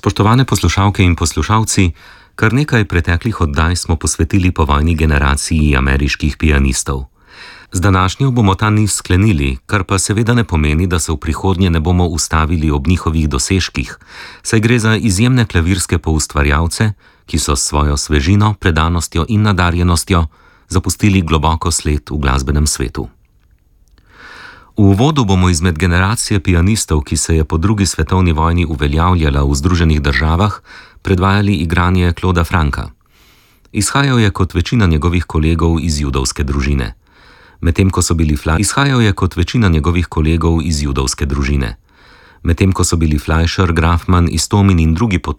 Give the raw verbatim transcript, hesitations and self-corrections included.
Spoštovane poslušalke in poslušalci, kar nekaj preteklih oddaj smo posvetili povojni generaciji ameriških pianistov. Z današnjo bomo ta niz sklenili, kar pa seveda ne pomeni, da se v prihodnje ne bomo ustavili ob njihovih dosežkih, saj gre za izjemne klavirske poustvarjalce, ki so s svojo svežino, predanostjo in nadarjenostjo zapustili globoko sled v glasbenem svetu. V uvodu bomo izmed generacije pianistov, ki se je po drugi svetovni vojni uveljavljala v Združenih državah, predvajali igranje Clauda Franka. Izhajal je kot večina njegovih kolegov iz judovske družine. Medtem ko so bili Fla... Izhajal je kot večina njegovih kolegov iz judovske družine. Medtem ko so bili Fleischer, Grafman, Istomin in drugi potomci